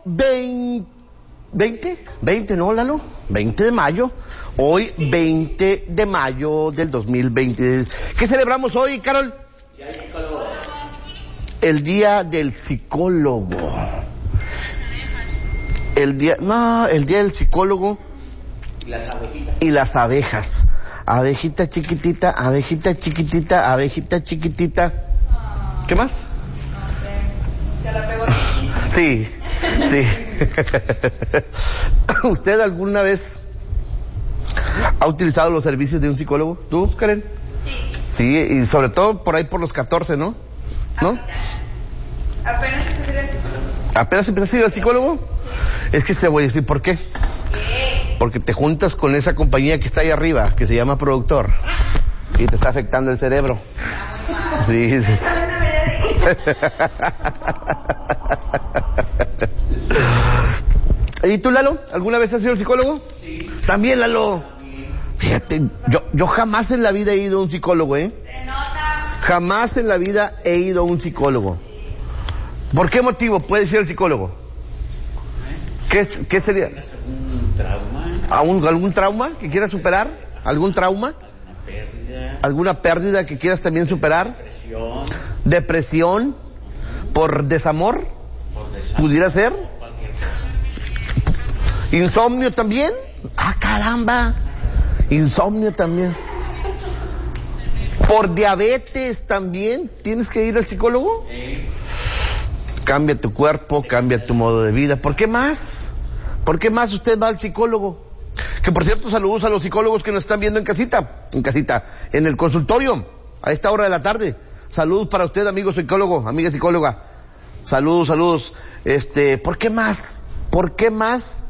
20, ¿no, Lalo? 20 de mayo. Hoy, 20 de mayo del 2020. ¿Qué celebramos hoy, Carol? El día del psicólogo. El día del psicólogo. Y las abejas. Abejita chiquitita, abejita chiquitita, abejita chiquitita. ¿Qué más? No sé, te la pegó Ricky. Sí. ¿Usted alguna vez ha utilizado los servicios de un psicólogo? ¿Tú, Karen? Sí. Sí, y sobre todo por ahí por los 14, ¿no? ¿No? Apenas empecé a ir al psicólogo. ¿Apenas empezaste a ir al psicólogo? Sí. Es que te voy a decir por qué. ¿Qué? Porque te juntas con esa compañía que está ahí arriba, que se llama productor, y te está afectando el cerebro. Sí. ¿Y tú, Lalo? ¿Alguna vez has ido al psicólogo? Sí. También, Lalo. Fíjate, yo jamás en la vida he ido a un psicólogo, ¿eh? Se nota. Jamás en la vida he ido a un psicólogo. ¿Por qué motivo puedes ir al psicólogo? ¿Qué sería? ¿Un trauma? ¿Algún trauma que quieras superar? ¿Algún trauma? ¿Alguna pérdida? ¿Alguna pérdida que quieras también superar? ¿Depresión? ¿Depresión? ¿Por desamor? ¿Por desamor? ¿Pudiera ser? Cualquier cosa. ¿Insomnio también? ¡Ah, caramba! Insomnio también. ¿Por diabetes también tienes que ir al psicólogo? Sí. Cambia tu cuerpo, cambia tu modo de vida. ¿Por qué más? ¿Por qué más usted va al psicólogo? Que por cierto, saludos a los psicólogos que nos están viendo en casita, en el consultorio, a esta hora de la tarde. Saludos para usted, amigo psicólogo, amiga psicóloga. Saludos. ¿Por qué más? ¿Por qué más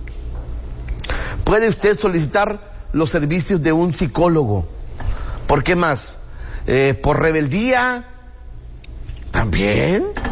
puede usted solicitar los servicios de un psicólogo? ¿Por qué más? ¿Por rebeldía? ¿También?